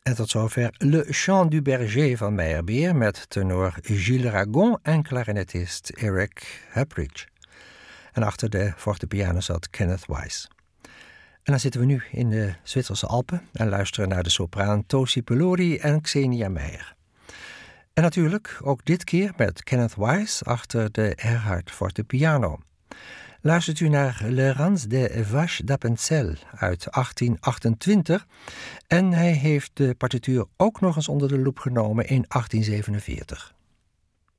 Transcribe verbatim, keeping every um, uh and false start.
En tot zover Le Chant du Berger van Meyerbeer met tenor Gilles Ragon en clarinetist Eric Hepridge. En achter de fortepiano zat Kenneth Weiss. En dan zitten we nu in de Zwitserse Alpen en luisteren naar de sopraan Tosi Pelori en Xenia Meyer. En natuurlijk ook dit keer met Kenneth Weiss achter de Erhard fortepiano. Luistert u naar Le Rans de Vache d'Appenzell uit achttien achtentwintig en hij heeft de partituur ook nog eens onder de loep genomen in achttien zevenenveertig.